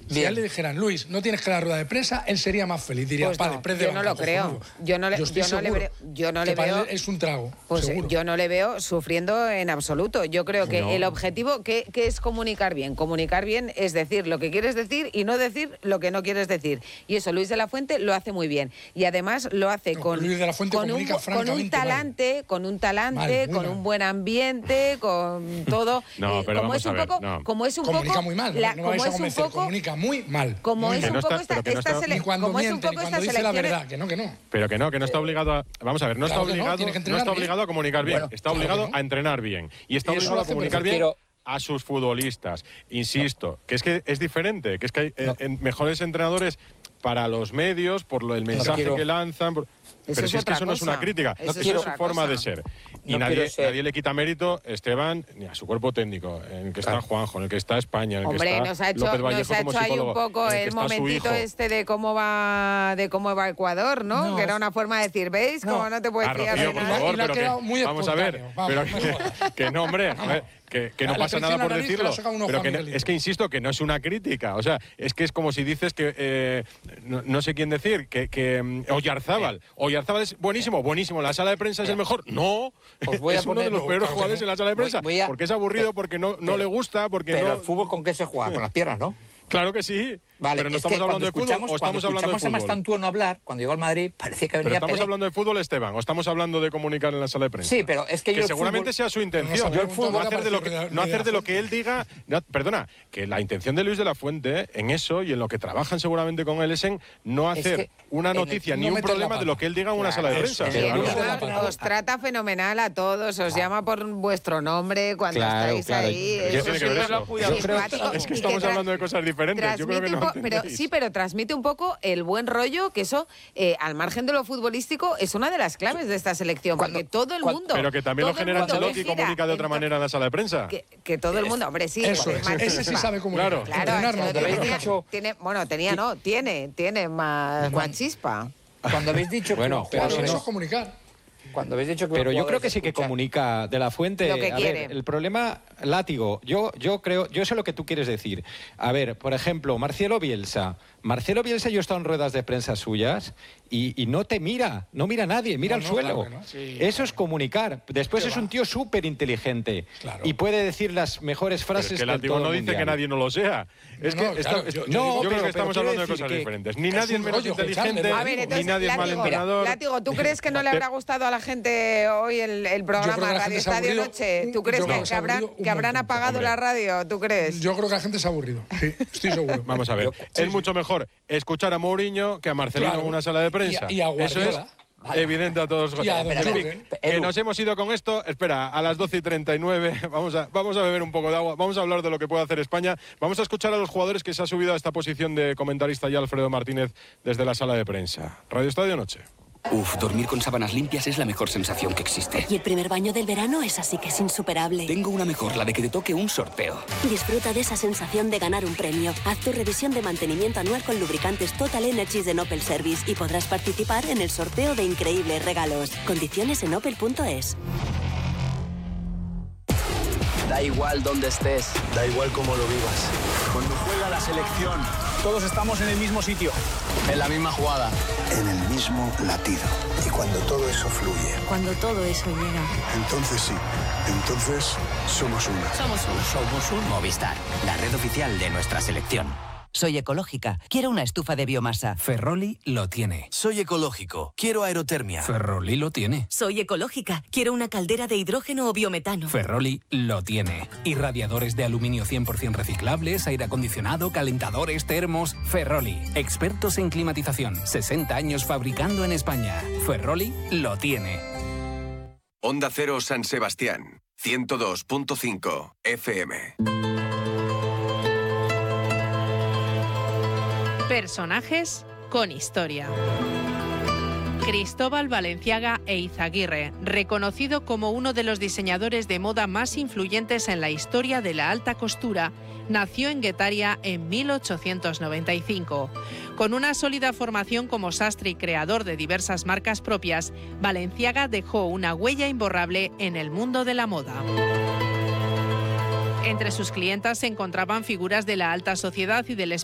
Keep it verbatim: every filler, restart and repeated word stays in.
Si a él le dijeran, Luis, no tienes que dar rueda de prensa, él sería más feliz. Diría, pues vale, no, prez de yo no banca, lo creo. cojonudo. Yo no le, yo estoy yo no le, seguro yo no que le para veo. él es un trago. Pues seguro. yo no le veo sufriendo en absoluto. Yo creo que No. el objetivo, ¿qué, ¿qué es comunicar bien? Comunicar bien es decir lo que quieres decir y no decir lo que no quieres decir. Y eso Luis de la Fuente lo hace muy bien. Y además lo hace No, con, Luis de la Fuente con, un, comunica con un francamente talante, mal. con un talante, Mal, con mal. un buen ambiente, con todo. No, eh, pero como vamos es un a ver, poco, no. como es un Comunica poco, muy mal, la- no me como vais a es un convencer, poco, comunica muy mal. como muy es mal. un no poco está- esta, pero que no esta está- sele- Ni cuando como es un miente, ni poco cuando esta dice la selección. verdad, que no, que no. Pero que no, que no está obligado a... Vamos a ver, no Claro está que no, obligado, tiene que no, entrenar está bien. obligado a comunicar bien. Bueno, está claro obligado que no. a entrenar bien. Y está Y eso obligado lo a hace comunicar perfecto. bien Pero- a sus futbolistas. Insisto, que es que es diferente, que es que hay eh, en- mejores entrenadores para los medios, por lo, el mensaje quiero- que lanzan... por- Eso Pero es si es que otra eso no es una cosa. crítica, Eso eso es es otra su forma cosa. de ser. Y No nadie, quiero ser- nadie le quita mérito, Esteban, ni a su cuerpo técnico, en el que está Claro. Juanjo, en el que está España, en el Hombre, que está nos ha hecho, López nos Vallejo ha como hecho ahí un psicólogo, poco en el que el está su momentito hijo. este de cómo va de cómo va Ecuador, ¿no? No, que era es- una forma de decir, ¿veis? No. Como no te puedes Ah, fiar Rocío, de por nada. favor, Y le ha pero quedado que, muy vamos a ver, espontáneo. Vamos, pero no que, jodas. que no, hombre, a ver, que, que no Le pasa acaricia nada la por nariz, que decirlo, le saca un ojo pero a que no- Miguelito. es que insisto que no es una crítica, o sea, es que es como si dices que, eh, no, no sé quién decir, que, que mm, Oyarzábal, Oyarzábal es buenísimo, buenísimo, la sala de prensa es el mejor, no, Os voy a es uno de poner- los no, peores claro que jugadores no. en la sala de Voy- prensa, voy a- porque es aburrido, porque no, no pero- le gusta, porque Pero no... el fútbol, ¿con qué se juega? Con las piernas, ¿no? Claro que sí, Vale, pero no es estamos que hablando cuando de fútbol escuchamos, o estamos cuando hablando de escuchamos a fútbol. Mastantuono hablar, cuando llegó al Madrid, parecía que Pero venía estamos Pelé. hablando de fútbol, Esteban, o estamos hablando de comunicar en la sala de prensa. Sí, pero es que yo que el seguramente fútbol- sea su intención. Pero no Yo el sabemos fútbol, no dónde hacer de lo que, aparece no Luis de hacer la de lo Fuente. que él diga. No, perdona, que la intención de Luis de la Fuente en eso y en lo que trabajan seguramente con él es en no Es hacer que una en el- noticia no ni un meter la problema pata. de lo que él diga en una Claro, sala de eso, prensa. eso, Pero Luis de la Os- Fuente. os trata fenomenal a todos, os llama por vuestro nombre cuando Claro, estáis claro. ahí. ¿Qué eso tiene que sí, ver es eso? simpático. creo- Es que Y estamos tra- hablando de cosas diferentes. Yo creo que no transmite un po- pero entendéis. sí, pero transmite un poco el buen rollo, que eso, eh, al margen de lo futbolístico, es una de las claves de esta selección, Cuando- porque todo el cuando- mundo... Pero que también lo todo el genera mundo Ancelotti y gira comunica de otra en manera en la sala de prensa. Que, que todo el mundo, hombre, sí. Eso porque es, más ese sí chispa. sabe comunicar. Claro. Claro, Entrenar no, Ancelotti pero- tenía- dicho- tiene, bueno, tenía no, tiene, tiene más, más chispa. Cuando habéis dicho que Bueno, los pero Claro, jugadores- eso es comunicar. cuando habéis dicho que Pero los yo creo jugadores que sí que escuchan- comunica de la Fuente. Lo que a quiere. ver, el problema, Látigo, yo, yo creo, yo sé lo que tú quieres decir. A ver, por ejemplo, Marcelo Bielsa. Marcelo Bielsa, yo he estado en ruedas de prensa suyas y, y no te mira, no mira a nadie, mira No, al no, suelo. claro que no. Sí, Eso es comunicar. Después ¿Qué es va? un tío súper inteligente Claro. y puede decir las mejores Pero frases es que el del Látigo todo no el dice que mundial. nadie no lo sea. Es No, que no, está- claro, es- yo- yo, yo- creo pero- que estamos pero hablando de quiero cosas decir que diferentes. Ni es nadie es un menos rollo, inteligente, echarle, A ver, ni entonces, nadie es mal Látigo, entrenador. Látigo, ¿tú crees que no le habrá gustado a la gente hoy el, el Yo creo programa que la Radio gente se ha Estadio aburrido Noche? un- ¿Tú crees yo que, creo que se que ha habrán, aburrido un que habrán montón, apagado hombre. la radio? ¿Tú crees? Yo creo que la gente se ha aburrido. Sí, estoy seguro. Vamos a ver, Yo- es mucho mejor escuchar a Mourinho que a Marcelino Claro. en una sala de prensa. Y a- y a Eso es Guardiola. evidente a todos. Y a En Don fin, Jürgen. que Edu. nos hemos ido con esto. Espera, a las doce y treinta y nueve vamos a, vamos a beber un poco de agua, vamos a hablar de lo que puede hacer España. Vamos a escuchar a los jugadores que se ha subido a esta posición de comentarista ya Alfredo Martínez desde la sala de prensa. Radio Estadio Noche. Uf, dormir con sábanas limpias es la mejor sensación que existe. Y el primer baño del verano es así que es insuperable. Tengo una mejor, la de que te toque un sorteo. Disfruta de esa sensación de ganar un premio. Haz tu revisión de mantenimiento anual con lubricantes Total Energies de Opel Service y podrás participar en el sorteo de increíbles regalos. Condiciones en opel punto es. Da igual dónde estés. Da igual cómo lo vivas. Cuando juega la selección, todos estamos en el mismo sitio. En la misma jugada. En el mismo latido. Y cuando todo eso fluye, Cuando todo eso llega. entonces sí, entonces somos uno. Somos uno. Somos un Movistar, la red oficial de nuestra selección. Soy ecológica. Quiero una estufa de biomasa. Ferroli lo tiene. Soy ecológico. Quiero aerotermia. Ferroli lo tiene. Soy ecológica. Quiero una caldera de hidrógeno o biometano. Ferroli lo tiene. Irradiadores de aluminio cien por ciento reciclables, aire acondicionado, calentadores, termos. Ferroli, expertos en climatización. sesenta años fabricando en España. Ferroli lo tiene. Onda Cero San Sebastián, ciento dos punto cinco F M. Personajes con historia. Cristóbal Valenciaga e Izaguirre, reconocido como uno de los diseñadores de moda más influyentes en la historia de la alta costura, nació en Guetaria en mil ochocientos noventa y cinco. Con una sólida formación como sastre y creador de diversas marcas propias, Valenciaga dejó una huella imborrable en el mundo de la moda. Entre sus clientas se encontraban figuras de la alta sociedad y del espectáculo